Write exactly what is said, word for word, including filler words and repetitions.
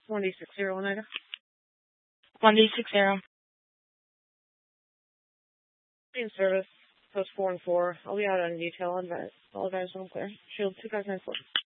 one D six zero Oneida. one D six zero. In service, post four and four. I'll be out on detail. I'll advise, I'll advise when I'm clear. Shield two five nine four.